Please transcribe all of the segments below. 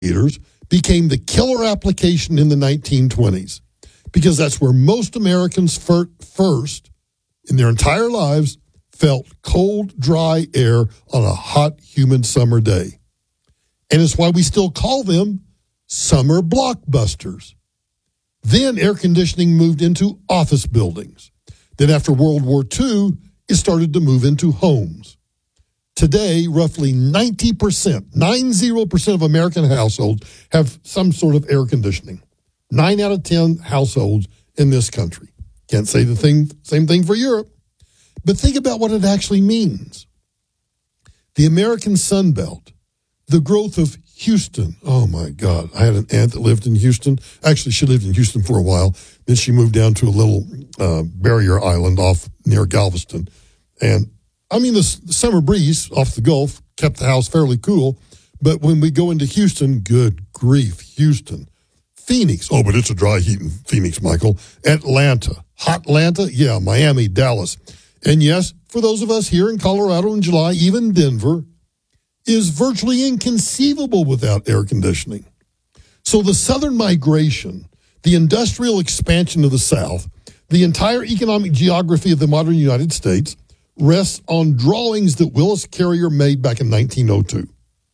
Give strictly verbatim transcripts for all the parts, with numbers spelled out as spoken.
heaters became the killer application in the nineteen twenties because that's where most Americans fir- first, in their entire lives, felt cold, dry air on a hot, humid summer day. And it's why we still call them summer blockbusters. Then air conditioning moved into office buildings. Then after World War Two, it started to move into homes. Today, roughly ninety percent, ninety percent of American households have some sort of air conditioning. Nine out of ten households in this country. Can't say the thing, same thing for Europe. But think about what it actually means. The American Sun Belt, the growth of Houston. Oh, my God. I had an aunt that lived in Houston. Actually, she lived in Houston for a while. Then she moved down to a little uh, barrier island off near Galveston. And, I mean, the, the summer breeze off the Gulf kept the house fairly cool. But when we go into Houston, good grief, Houston. Phoenix. Oh, but it's a dry heat in Phoenix, Michael. Atlanta. Hot Atlanta? Yeah, Miami, Dallas. And yes, for those of us here in Colorado in July, even Denver, is virtually inconceivable without air conditioning. So the southern migration, the industrial expansion of the South, the entire economic geography of the modern United States rests on drawings that Willis Carrier made back in nineteen oh two.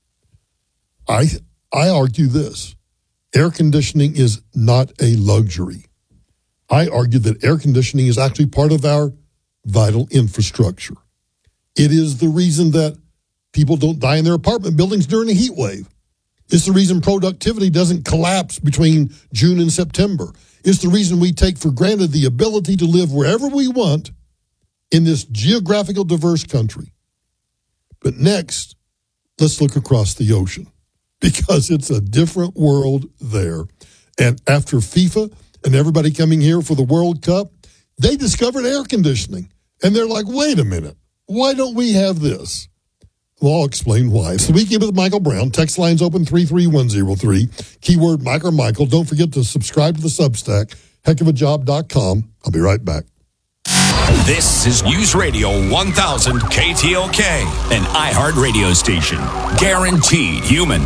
I, I argue this. Air conditioning is not a luxury. I argue that air conditioning is actually part of our vital infrastructure. It is the reason that people don't die in their apartment buildings during a heat wave. It's the reason productivity doesn't collapse between June and September. It's the reason we take for granted the ability to live wherever we want in this geographical diverse country. But next, let's look across the ocean because it's a different world there. And after FIFA and everybody coming here for the World Cup, they discovered air conditioning. And they're like, wait a minute, why don't we have this? Well, I'll explain why. It's the Weekend with Michael Brown. Text lines open three three one zero three. Keyword Mike or Michael. Don't forget to subscribe to the Substack, heck of a job dot com. I'll be right back. This is News Radio one thousand K T L K, an iHeart radio station. Guaranteed human.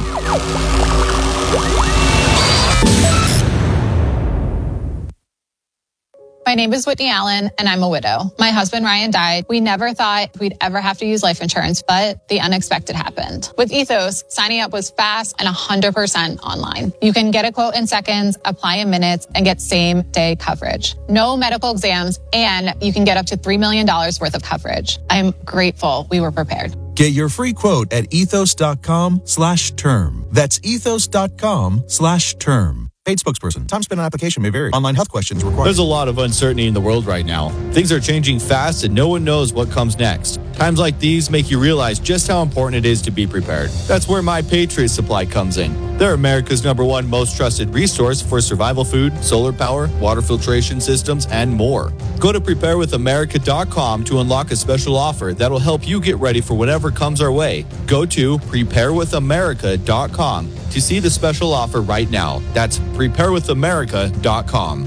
My name is Whitney Allen, and I'm a widow. My husband, Ryan, died. We never thought we'd ever have to use life insurance, but the unexpected happened. With Ethos, signing up was fast and one hundred percent online. You can get a quote in seconds, apply in minutes, and get same-day coverage. No medical exams, and you can get up to three million dollars worth of coverage. I'm grateful we were prepared. Get your free quote at ethos.com slash term. That's ethos.com slash term. Paid spokesperson. Time spent on application may vary. Online health questions required. There's a lot of uncertainty in the world right now. Things are changing fast and no one knows what comes next. Times like these make you realize just how important it is to be prepared. That's where My Patriot Supply comes in. They're America's number one most trusted resource for survival food, solar power, water filtration systems, and more. Go to prepare with america dot com to unlock a special offer that'll help you get ready for whatever comes our way. Go to prepare with america dot com to see the special offer right now. That's prepare with america dot com.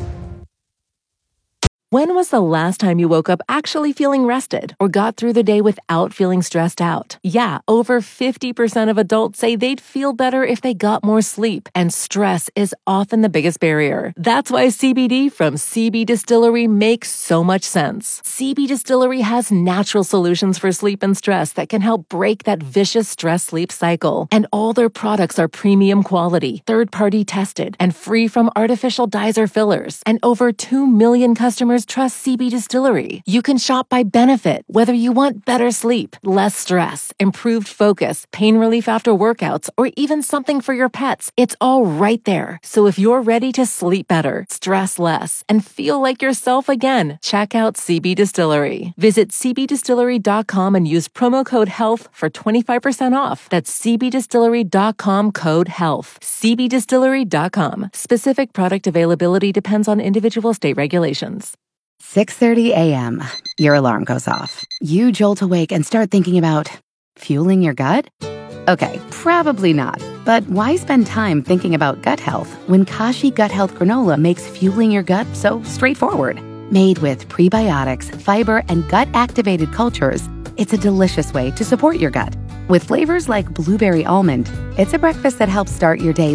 When was the last time you woke up actually feeling rested or got through the day without feeling stressed out? Yeah, over fifty percent of adults say they'd feel better if they got more sleep, and stress is often the biggest barrier. That's why C B D from C B Distillery makes so much sense. C B Distillery has natural solutions for sleep and stress that can help break that vicious stress-sleep cycle. And all their products are premium quality, third-party tested, and free from artificial dyes or fillers. And over two million customers trust C B Distillery. You can shop by benefit, whether you want better sleep, less stress, improved focus, pain relief after workouts, or even something for your pets. It's all right there. So if you're ready to sleep better, stress less, and feel like yourself again, check out C B Distillery. Visit c b distillery dot com and use promo code HEALTH for twenty-five percent off. That's c b distillery dot com code HEALTH. c b distillery dot com. Specific product availability depends on individual state regulations. six thirty a.m. Your alarm goes off. You jolt awake and start thinking about fueling your gut? Okay, probably not. But why spend time thinking about gut health when Kashi Gut Health Granola makes fueling your gut so straightforward? Made with prebiotics, fiber, and gut-activated cultures, it's a delicious way to support your gut. With flavors like blueberry almond, it's a breakfast that helps start your day